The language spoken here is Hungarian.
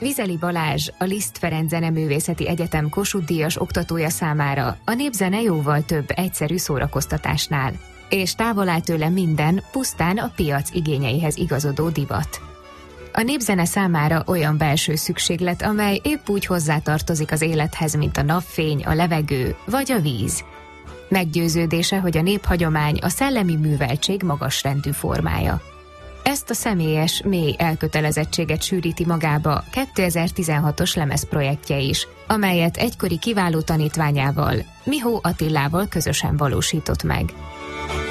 Vizeli Balázs, a Liszt Ferenc Zeneművészeti Egyetem Kossuth-díjas oktatója számára a népzene jóval több egyszerű szórakoztatásnál, és távol áll tőle minden, pusztán a piac igényeihez igazodó divat. A népzene számára olyan belső szükséglet, amely épp úgy hozzátartozik az élethez, mint a napfény, a levegő vagy a víz. Meggyőződése, hogy a néphagyomány a szellemi műveltség magasrendű formája. Ezt a személyes, mély elkötelezettséget sűríti magába 2016-os lemezprojektje is, amelyet egykori kiváló tanítványával, Mihó Attilával közösen valósított meg.